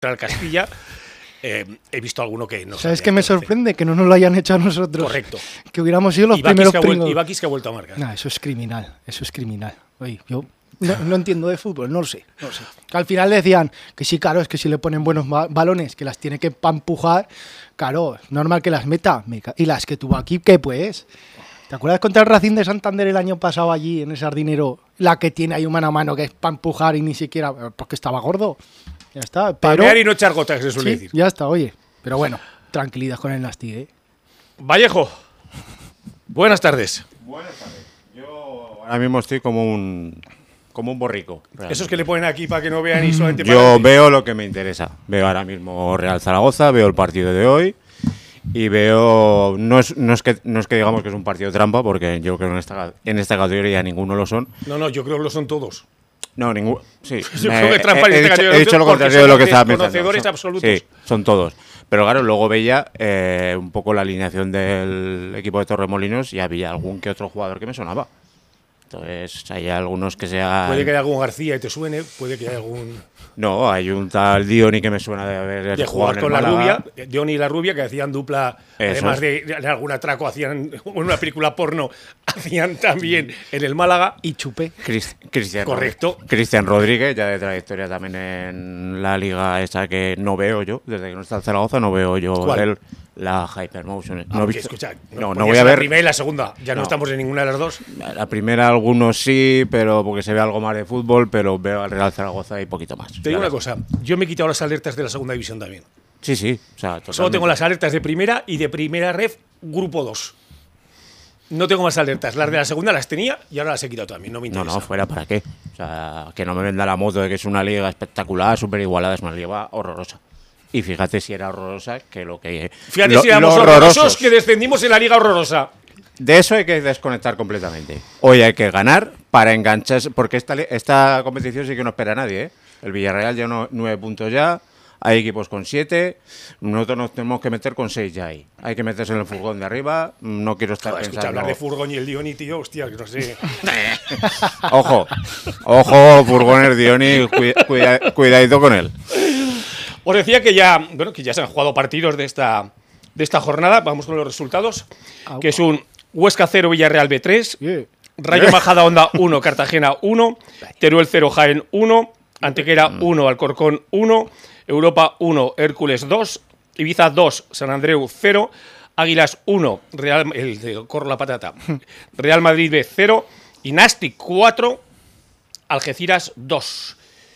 al Castilla. He visto alguno que no. ¿Sabes qué me sorprende? Que no nos lo hayan hecho a nosotros. Correcto. Que hubiéramos sido los primeros pringos. Y Bakis que ha vuelto a marcar. Nah, eso es criminal. Oye, yo no entiendo de fútbol, no lo sé. Al final decían que sí, claro, es que si le ponen buenos balones, que las tiene que empujar, claro, es normal que las meta. Y las que tuvo aquí, ¿qué pues? ¿Te acuerdas contra el Racing de Santander el año pasado allí, en el Sardinero? La que tiene ahí un mano a mano, que es para empujar y ni siquiera... Porque estaba gordo. Ya está. Pamear y no echar gotas, se suele decir. Ya está, oye. Pero bueno, tranquilidad con el Nasty, ¿eh? Vallejo, buenas tardes. Buenas tardes. Yo ahora mismo estoy como un borrico. Realmente. Esos que le ponen aquí para que no vean y solamente Yo veo lo que me interesa. Veo ahora mismo Real Zaragoza, veo el partido de hoy y veo... No es que digamos que es un partido trampa, porque yo creo que en esta categoría ninguno lo son. No, yo creo que lo son todos. No, ninguno. Sí. Yo creo que trampa en esta categoría. He dicho lo contrario de lo que estaba pensando. Conocedores absolutos. Sí, son todos. Pero claro, luego veía un poco la alineación del equipo de Torremolinos y había algún que otro jugador que me sonaba. Entonces, hay algunos que sea... Puede que haya algún García y te suene, puede que haya algún... No, hay un tal Dioni que me suena de haber de jugar con la rubia, Dioni y la rubia, que hacían dupla, eso. Además de algún atraco, hacían una película porno, hacían también en el Málaga. Y Chupé. Cristian. Correcto. Cristian Rodríguez, ya de trayectoria también en la liga esa que no veo yo, desde que no está en Zaragoza, no veo yo la Hypermotion. No, escucha, no voy a ver. La primera y la segunda, ya no estamos en ninguna de las dos. La primera algunos sí, pero porque se ve algo más de fútbol, pero veo al Real Zaragoza y poquito más. Te digo una cosa, yo me he quitado las alertas de la segunda división también. Sí, o sea, totalmente. Solo tengo las alertas de primera y de primera ref, grupo 2. No tengo más alertas. Las de la segunda las tenía y ahora las he quitado también. No me interesa. No, fuera, ¿para qué? O sea, que no me venda la moto de que es una liga espectacular, súper igualada, es una liga horrorosa. Y fíjate si era horrorosa que lo que... Fíjate si éramos horrorosos que descendimos en la liga horrorosa. De eso hay que desconectar completamente. Hoy hay que ganar para engancharse, porque esta competición sí que no espera a nadie, ¿eh? El Villarreal ya 9 puntos ya, hay equipos con 7, nosotros nos tenemos que meter con 6 ya ahí. Hay que meterse en el furgón de arriba, no quiero estar pensando... Escucha, hablar de furgón y el Dioni, tío, hostia, que no sé... Ojo, furgones Dioni, cuidadito con él. Os decía que ya se han jugado partidos de esta jornada. Vamos con los resultados, que es un Huesca 0, Villarreal B3, Rayo Majadahonda 1, Cartagena 1, Teruel 0, Jaén 1, Antequera 1, Alcorcón 1, Europa 1, Hércules 2, Ibiza 2, San Andreu 0, Águilas 1, corro la patata, Real Madrid B 0 y Nastic 4, Algeciras 2.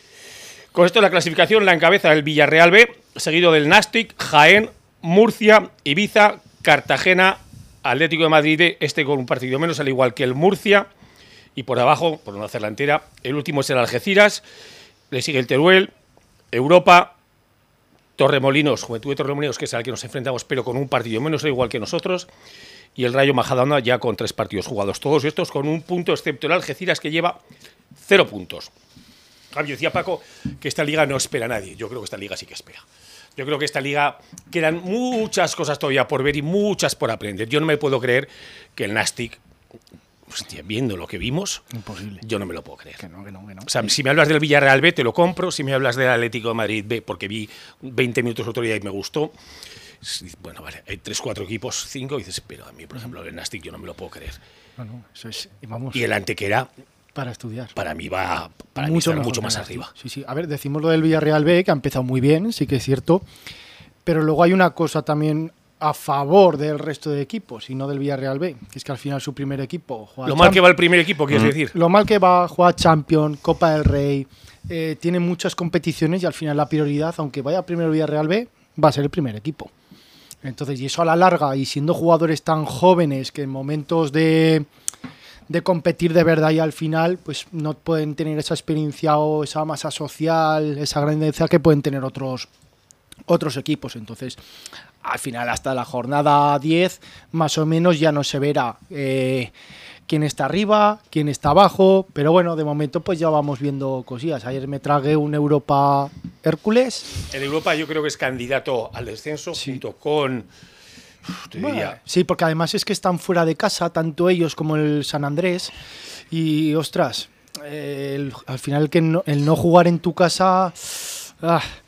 Con esto la clasificación la encabeza el Villarreal B, seguido del Nastic, Jaén, Murcia, Ibiza, Cartagena, Atlético de Madrid B, con un partido menos, al igual que el Murcia. Y por abajo, por no hacer la entera, el último es el Algeciras, le sigue el Teruel, Europa, Torremolinos, Juventud de Torremolinos, que es al que nos enfrentamos, pero con un partido menos, al igual que nosotros, y el Rayo Majadahonda ya con 3 partidos jugados. Todos estos con un punto, excepto el Algeciras, que lleva 0 puntos. Yo decía, Paco, que esta liga no espera a nadie. Yo creo que esta liga sí que espera. Yo creo que esta liga quedan muchas cosas todavía por ver y muchas por aprender. Yo no me puedo creer que el Nastic, hostia, viendo lo que vimos, imposible. Yo no me lo puedo creer. Que no. O sea, si me hablas del Villarreal B, te lo compro. Si me hablas del Atlético de Madrid B, porque vi 20 minutos otro día y me gustó. Bueno, vale, hay 3-4 equipos, 5, y dices, pero a mí, por ejemplo, el Nastic yo no me lo puedo creer. No, eso es... Vamos. Y el Antequera... Para estudiar. Para mí mucho más arriba. Sí. A ver, decimos lo del Villarreal B, que ha empezado muy bien, sí que es cierto. Pero luego hay una cosa también a favor del resto de equipos y no del Villarreal B, que es que al final su primer equipo juega... Lo mal que va el primer equipo, quieres decir. Lo mal que va, juega Champions, Copa del Rey, tiene muchas competiciones y al final la prioridad, aunque vaya primero el Villarreal B, va a ser el primer equipo. Entonces, y eso a la larga, y siendo jugadores tan jóvenes que en momentos de competir de verdad y al final pues no pueden tener esa experiencia o esa masa social, esa grandeza que pueden tener otros equipos. Entonces, al final hasta la jornada 10 más o menos ya no se verá quién está arriba, quién está abajo, pero bueno, de momento pues ya vamos viendo cosillas. Ayer me tragué un Europa Hércules. El Europa yo creo que es candidato al descenso, junto con... Sí, porque además es que están fuera de casa, tanto ellos como el San Andrés, y ostras, al final el no jugar en tu casa